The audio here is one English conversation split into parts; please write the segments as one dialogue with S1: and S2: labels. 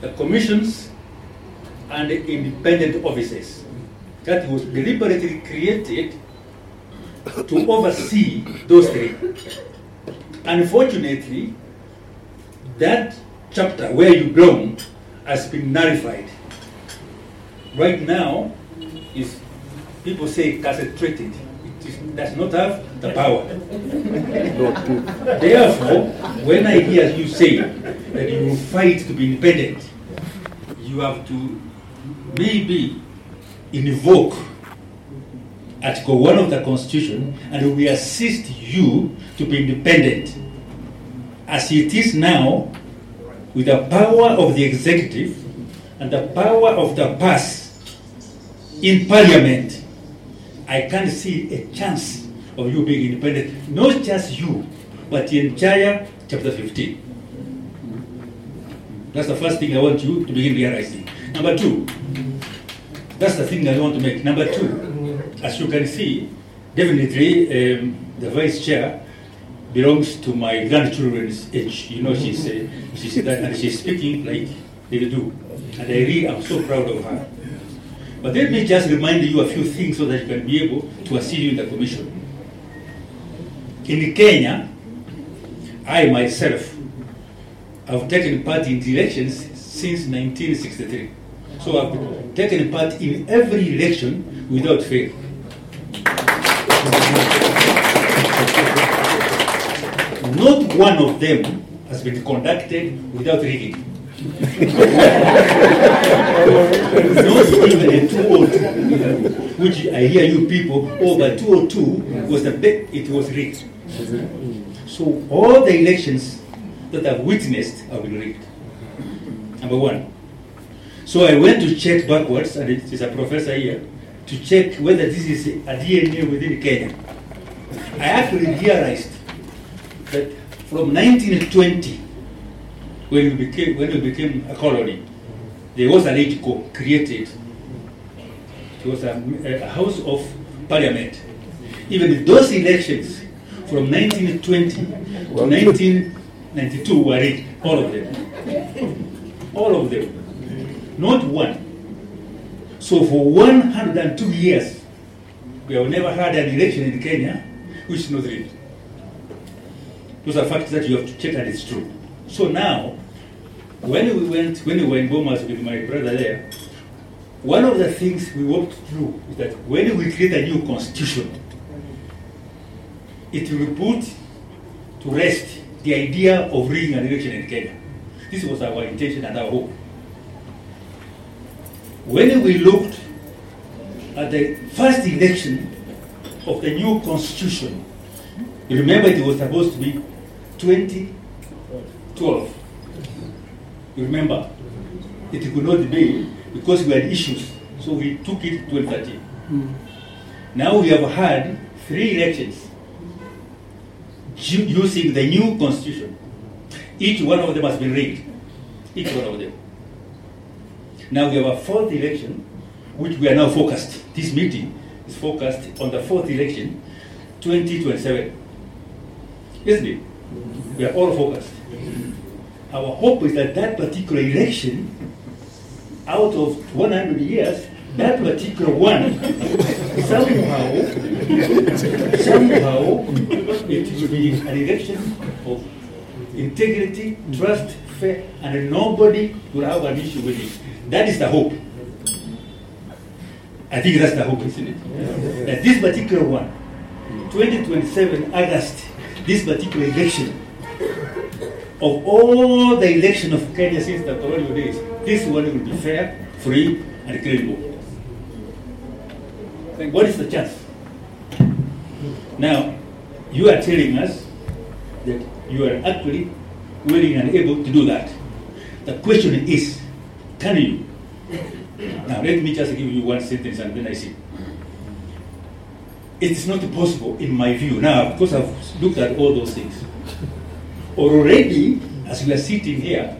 S1: the commissions, and the independent offices that was deliberately created to oversee those three. Unfortunately, that chapter where you belong has been nullified. Right now, is people say concentrated. It does not have the power. Therefore, when I hear you say that you will fight to be independent, you have to maybe invoke Article 1 of the Constitution, and we assist you to be independent. As it is now, with the power of the executive and the power of the purse in Parliament, I can't see a chance of you being independent. Not just you, but the entire Chapter 15. That's the first thing I want you to begin realizing. Number two, that's the thing I want to make. Number two, as you can see, definitely the vice chair belongs to my grandchildren's age. You know, she's and she's speaking like they do, and I really am so proud of her. But let me just remind you a few things so that you can be able to assist you in the commission. In Kenya, I myself have taken part in the elections since 1963. So I've taken part in every election without fail. Not one of them has been conducted without rigging. Not even a 202, which I hear you people, but 202 was the bet, it was rigged. So all the elections that I've witnessed have been rigged. Number one. So I went to check backwards, and it is a professor here, to check whether this is a DNA within Kenya. I actually realized that from 1920, when we became a colony, there was a LegCo created. It was a House of Parliament. Even those elections from 1920 to 1992 were rigged, all of them. All of them. Not one. So for 102 years, we have never had an election in Kenya which is not rigged. Those are facts that you have to check, and it's true. So now, when we were in Bomas with my brother there, one of the things we worked through is that when we create a new constitution, it will put to rest the idea of rigging an election in Kenya. This was our intention and our hope. When we looked at the first election of the new constitution, you remember it was supposed to be 2012. You remember? It could not be because we had issues, so we took it 2013. Now we have had 3 elections using the new constitution. Each one of them has been rigged. Each one of them. Now we have a 4th election, which we are now focused. This meeting is focused on the 4th election, 2027. Isn't it? We are all focused. Our hope is that that particular election, out of 100 years, that particular one, somehow, it will be an election of integrity, trust, fair, and nobody will have an issue with it. That is the hope. I think that's the hope, isn't it? Yeah. That this particular one, 2027 August, this particular election, of all the election of Kenya since the colonial days, this one will be fair, free, and credible. What is the chance? Now, you are telling us that you are actually willing and able to do that. The question is, can you? Now, let me just give you one sentence and then I see. It is not possible, in my view, now, because I've looked at all those things. Already, as we are sitting here,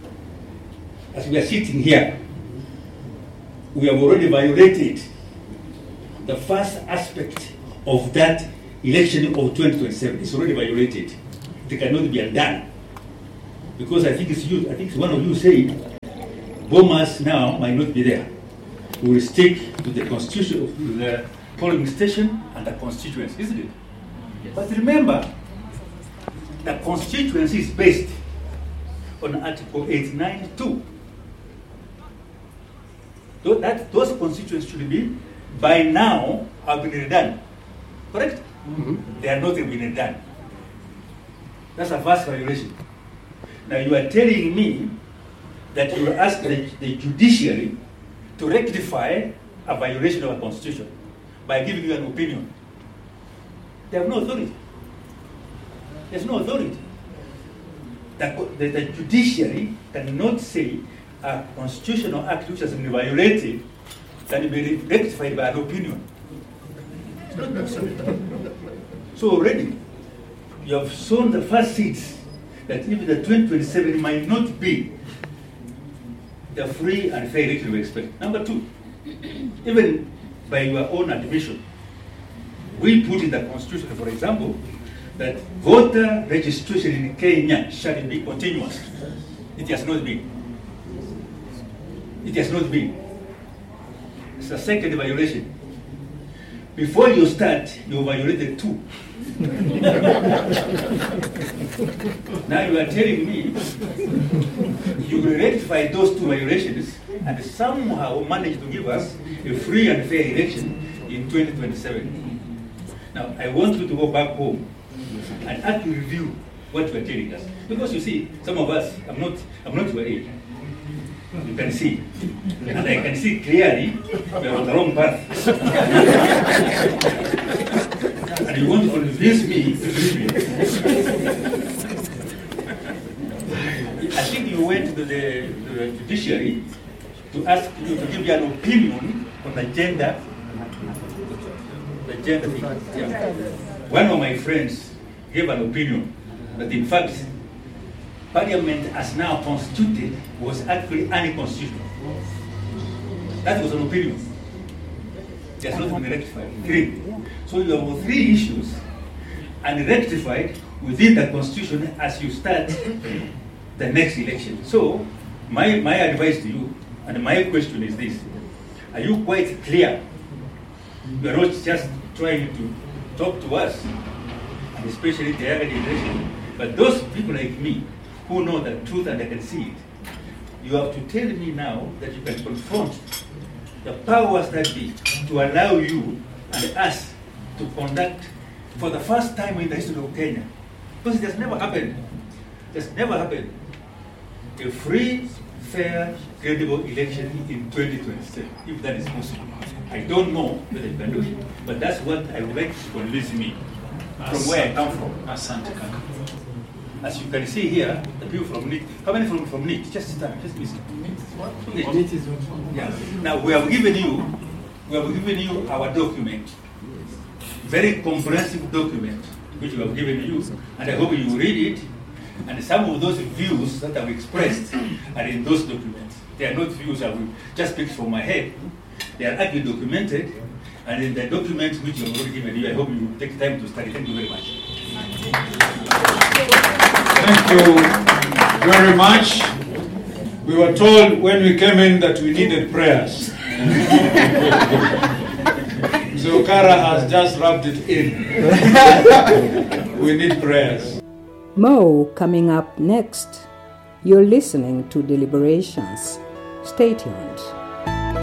S1: we have already violated the first aspect of that election of 2027. It's already violated. It cannot be undone. Because I think it's one of you saying Bomas now might not be there. We will stick to the constitution of the polling station and the constituency, isn't it? Yes. But remember, the constituency is based on Article 89(2). Those constituencies should be, by now, have been redone. Correct? Mm-hmm. They are not been redone. That's a vast violation. Now you are telling me that you will ask the judiciary to rectify a violation of a constitution by giving you an opinion. They have no authority. There's no authority. The judiciary cannot say a constitutional act which has been violated can be rectified by an opinion. It's not possible. So already, you have sown the first seeds that even the 2027 might not be the free and fair election we expect. Number two, even by your own admission, we put in the constitution, for example, that voter registration in Kenya shall be continuous. It has not been. It has not been. It's a second violation. Before you start, you violated two. Now you are telling me you will rectify those two violations and somehow manage to give us a free and fair election in 2027. Now I want you to go back home and actually review what you are telling us. Because you see, some of us, I'm not your age. You can see. And I can see clearly we are on the wrong path. And you want to convince me to believe me. I think you went to the judiciary to ask you to give you an opinion on the gender thing. Yeah. One of my friends gave an opinion that in fact Parliament as now constituted was actually unconstitutional. That was an opinion. It has not been rectified. Three. So you have three issues unrectified within the constitution as you start the next election. So my advice to you and my question is this: are you quite clear? You are not just trying to talk to us, and especially the younger generation, but those people like me who know the truth and they can see it. You have to tell me now that you can confront the powers that be to allow you and us to conduct for the first time in the history of Kenya, because it has never happened. It has never happened. A free, fair, credible election in 2027, if that is possible. I don't know whether you can do it, but that's what I would like to convince me from where I come from.
S2: Asante kaka.
S1: As you can see here, the people from NIT. How many from NIT? Just stand, just listen. NIT is one. Yeah. Now we have given you our document, very comprehensive document, which we have given you, and I hope you read it. And some of those views that I've expressed are in those documents. They are not views I will just pick from my head. They are actually documented, and in the document which you have already given you, I hope you will take time to study. Thank you very much.
S2: Thank you very much. We were told when we came in that we needed prayers. So Kara has just rubbed it in. We need prayers.
S3: More coming up next. You're listening to Deliberations. Stay tuned.